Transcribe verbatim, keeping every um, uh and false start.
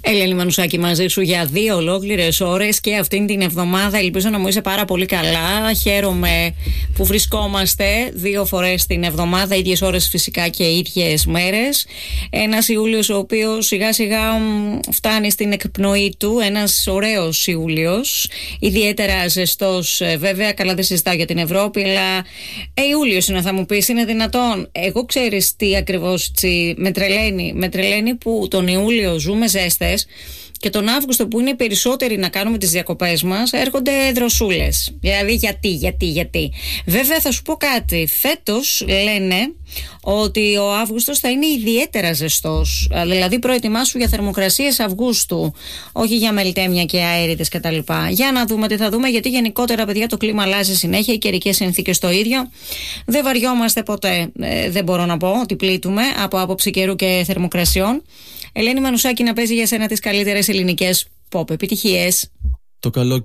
Ελένη Μανουσάκη μαζί σου για δύο ολόκληρες ώρες και αυτήν την εβδομάδα. Ελπίζω να μου είσαι πάρα πολύ καλά. Χαίρομαι που βρισκόμαστε δύο φορές την εβδομάδα, ίδιες ώρες φυσικά και ίδιες μέρες. Ένας Ιούλιος ο οποίος σιγά σιγά φτάνει στην εκπνοή του. Ένας ωραίος Ιούλιος, ιδιαίτερα ζεστός βέβαια. Καλά, δεν συζητάω για την Ευρώπη, αλλά ε, Ιούλιος είναι, θα μου πεις, είναι δυνατόν? Εγώ ξέρεις τι ακριβώς με τρελαίνει. Με τρελαίνει που τον Ιούλιο ζούμε ζέστες και τον Αύγουστο, που είναι οι περισσότεροι να κάνουμε τις διακοπές μας, έρχονται δροσούλες. Δηλαδή γιατί, γιατί, γιατί. Βέβαια θα σου πω κάτι. Φέτος λένε ότι ο Αύγουστος θα είναι ιδιαίτερα ζεστός. Δηλαδή προετοιμάσου για θερμοκρασίες Αυγούστου, όχι για μελτέμια και αέριδες κτλ. Για να δούμε τι θα δούμε, γιατί γενικότερα, παιδιά, το κλίμα αλλάζει συνέχεια, οι καιρικές συνθήκες το ίδιο. Δεν βαριόμαστε ποτέ. Ε, δεν μπορώ να πω ότι πλήττουμε από άποψη καιρού και θερμοκρασιών. Ελένη Μανουσάκη, να παίζει για σένα τις καλύτερες ελληνικές pop επιτυχίες. Το καλό